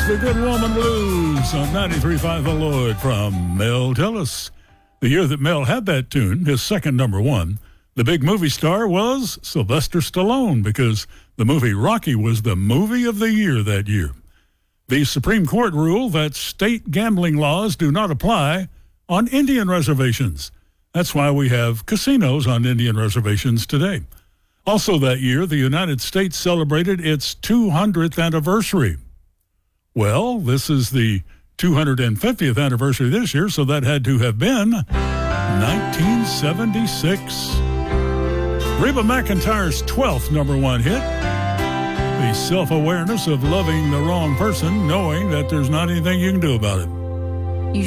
the Good Woman Blues on 93.5 The Lloyd from Mel Tillis. The year that Mel had that tune, his second number one, the big movie star was Sylvester Stallone, because the movie Rocky was the movie of the year that year. The Supreme Court ruled that state gambling laws do not apply on Indian reservations. That's why we have casinos on Indian reservations today. Also that year, the United States celebrated its 200th anniversary. Well, this is the 250th anniversary this year, so that had to have been 1976. Reba McEntire's 12th number one hit, the self-awareness of loving the wrong person, knowing that there's not anything you can do about it.